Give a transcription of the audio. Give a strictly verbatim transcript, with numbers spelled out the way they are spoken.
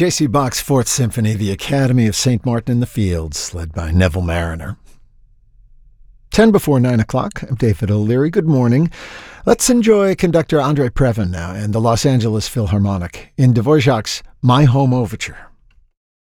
J C Bach's Fourth Symphony, the Academy of Saint Martin in the Fields, led by Neville Marriner. Ten before nine o'clock, I'm David O'Leary. Good morning. Let's enjoy conductor Andre Previn now and the Los Angeles Philharmonic in Dvorak's My Home Overture.